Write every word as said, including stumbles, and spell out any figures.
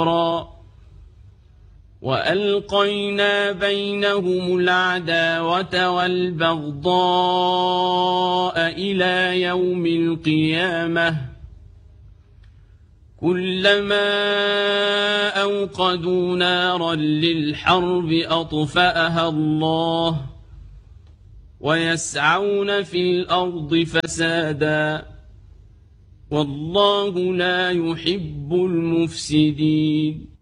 وألقينا بينهم العداوة والبغضاء إلى يوم القيامة كلما أوقدوا نارا للحرب أطفأها الله ويسعون في الأرض فسادا والله لا يحب المفسدين.